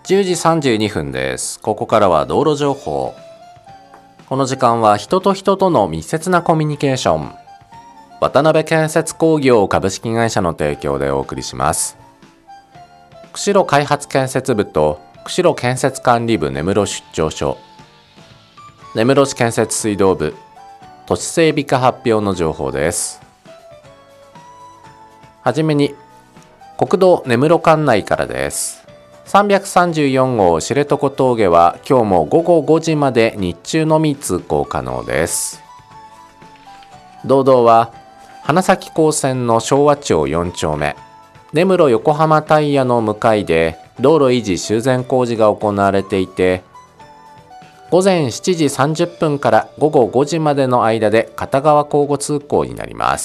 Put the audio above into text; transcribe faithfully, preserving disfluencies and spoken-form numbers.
じゅうじさんじゅうにふんです。ここからは道路情報。この時間は人と人との密接なコミュニケーション。渡辺建設工業株式会社の提供でお送りします。釧路開発建設部と釧路建設管理部根室出張所、根室市建設水道部、都市整備課発表の情報です。はじめに、国道根室管内からです。さんびゃくさんじゅうよんごう知床峠は今日もごごごじまで日中のみ通行可能です。道道は花咲高線の昭和町よんちょうめ、根室横浜タイヤの向かいで道路維持修繕工事が行われていて、ごぜんしちじさんじゅっぷんからごごごじまでの間で片側交互通行になります。